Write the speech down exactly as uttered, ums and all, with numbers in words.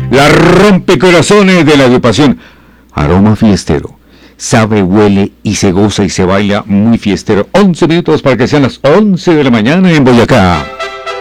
la rompecorazones de la agrupación Aroma Fiestero. Sabe, huele y se goza y se baila muy fiestero. once minutos para que sean las once de la mañana en Boyacá.